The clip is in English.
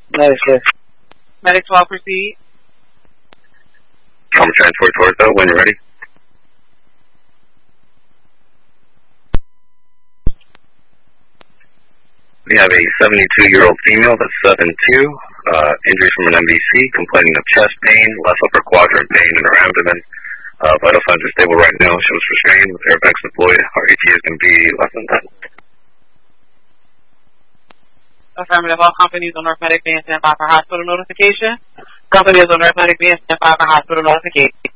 Nice, yes. Medic 12, proceed. Trauma transport to ortho when you're ready. We have a 72-year-old female that's 7'2", injuries from an MVC, complaining of chest pain, left upper quadrant pain in her abdomen. Vital signs are stable right now. She was restrained with airbags deployed. Our ETA is going to be less than 10. Affirmative. All companies on North Medic being stand by for hospital notification. Companies on North Medic being stand by for hospital notification.